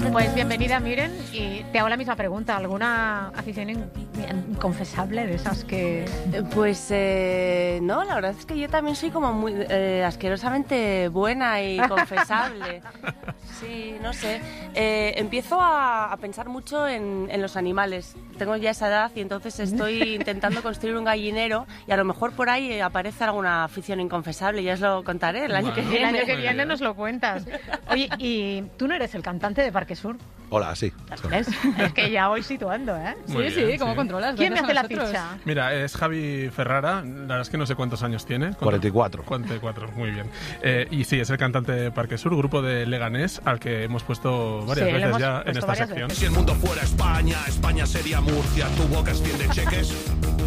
Pues bienvenida, Miren, y te hago la misma pregunta. ¿Alguna afición inconfesable de esas que...? Pues no, la verdad es que yo también soy como muy asquerosamente buena y confesable. Sí, no sé. Empiezo a pensar mucho en los animales. Tengo ya esa edad y entonces estoy intentando construir un gallinero y a lo mejor por ahí aparece alguna afición inconfesable. Ya os lo contaré el año que viene. El año que viene nos lo cuentas. Oye, ¿y tú no eres el cantante de Parque Sur? Hola, sí. ¿Ves? Es que ya voy situando, ¿eh? Sí, ¿cómo controlas? ¿Quién me hace la ficha? Mira, es Javi Ferrara, la verdad es que no sé cuántos años tiene. 44. 44, muy bien. Y sí, es el cantante de Parque Sur, grupo de Leganés, al que hemos puesto varias veces ya en esta sección. Si el mundo fuera España, España sería Murcia, tu boca extiende cheques.